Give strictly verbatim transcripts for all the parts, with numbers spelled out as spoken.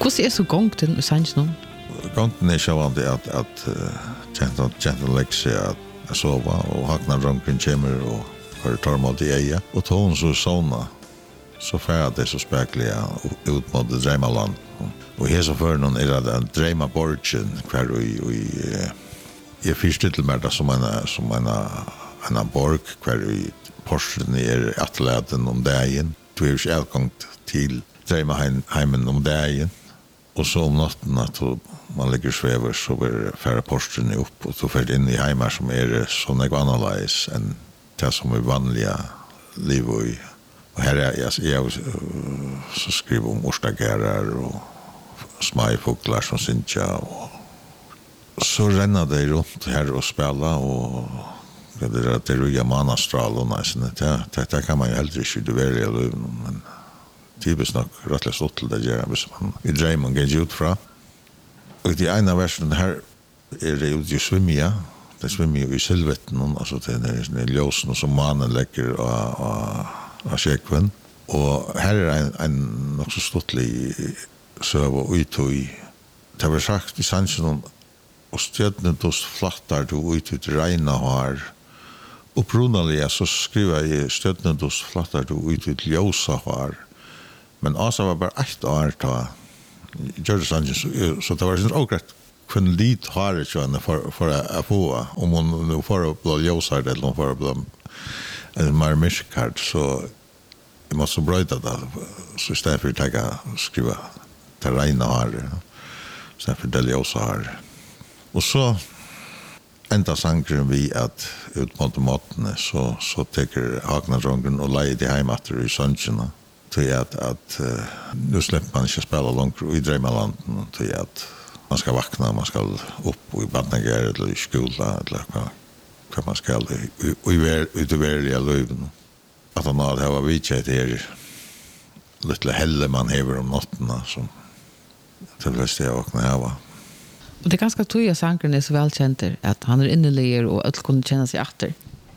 Hvordan er så gångten i sannsjonen? Gångten er sjåvande at, at uh, kjenten legger seg at jeg sova, og hakna dronken kommer og har tormål til eie. Og tog hun så sånna, så færre det så spekelig ut mot Dreimaland. Og her så før noen er det Dreima Borgen, hver og i jeg fyrste til meg som en, som en, en borg, hver i Porsen er atletten om dagen. Du er ikke avgångt til Dreimaheimen om dagen. Og så om natten at man ligger svever, så blir færre Porsen opp, og så fer inn i heimer som er sånn jeg annerledes enn det som er vanlige liv og i. Og her er jeg, jeg så skriver om orstagerer og smagfuglar som syntja og så renner det rundt her og spela og det er at det er ruja manastral og næsene det, det kan man jo heller ikke du være i løven men typisk nok rettelig stått til det gjør hvis man i dreimen går ut fra og de ene versen her er det jo svimmia det svimmer jo i silvetten altså det er ljósen som mannen legger av skjekven og her er en, en nok så ståttlig søv og uttøy det var sagt i sannsjonen og stjødene dos flattar du uttøy til regna har opprunnelig så skriver jeg stjødene dos flattar du uttøy til ljósa har men Asa var bare ett år ta gjør det sannsjonen så det var sånn ågrett kun lit har det jo for, for å få om hun nå får å bli ljósar eller om hun får å bli en mer myskart så jeg måtte brøyda det så i stedet for å tenke skriva til regna har i stedet for det ljósa har og så enda sangren vi at ut mot måtene så, så teker Hagnadrongen og leier de heimater i Sønnsjena til at, at uh, nå slipper man ikke spela langt i Dreimalanden til at man skal vakna, man skal opp i badnager eller i skola eller hva, hva man skal utover i løyven at han hadde hava vidtjeit her litt helle man hever om nottena som til fleste jeg vakna hava. Og det er ganske tog at sangren er så velkjenter at han er inneliger og alle kunne kjenne seg atter.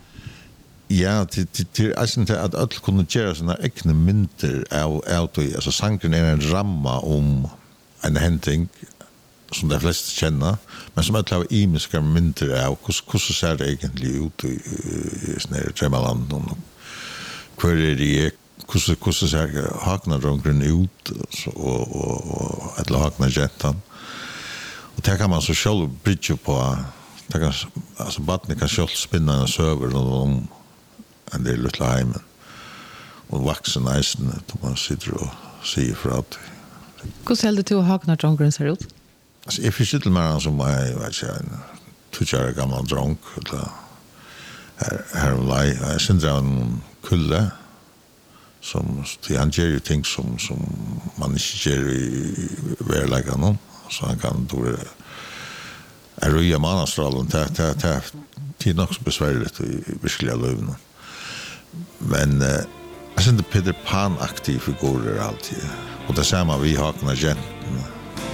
Ja, det er ikke til at alle kunne gjøre sånne ekne mynter av tog. Altså sangren er en ramma om en henting som de fleste kjenner, men som alle har imiske mynter av hvordan ser det egentlig ut i, i, i Tremaland og hva er det hvordan, hvordan ser Hagnadrongen ut og, og, og eller Hagnagentan og det kan man så selv bridge på det kan, altså badene kan selv spinne en søver om en del lille heimen og vaksen eisen når man sitter og sier fra at hvordan heldur du til Hagnadrongen ser ut? Altså, jeg finner ikke mer som jeg vet ikke en tutsjære gammel dronk eller her, her og lei jeg synes det er en kulle som han gjør jo ting som, som man ikke gjør i verleggen nå så han kan då er røya manastralen det er nok så besværlig i virkelige løvene men jeg synes det Peter Pan-aktive figurer alltid og det samme vi har Hagnagenten